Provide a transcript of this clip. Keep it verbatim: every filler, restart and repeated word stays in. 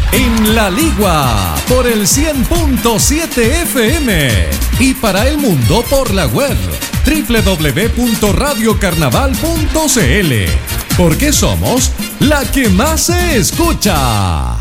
En La Ligua, por el cien punto siete F M. Y para el mundo por la web, doble u doble u doble u punto radio carnaval punto c l. Porque somos la que más se escucha.